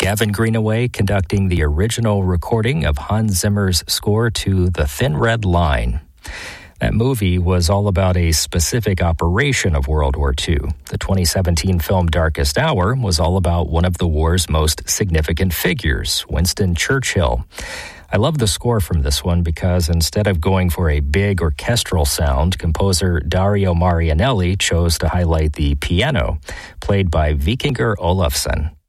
Gavin Greenaway conducting the original recording of Hans Zimmer's score to The Thin Red Line. That movie was all about a specific operation of World War II. The 2017 film Darkest Hour was all about one of the war's most significant figures, Winston Churchill. I love the score from this one because instead of going for a big orchestral sound, composer Dario Marianelli chose to highlight the piano, played by Vikingur Olafsson.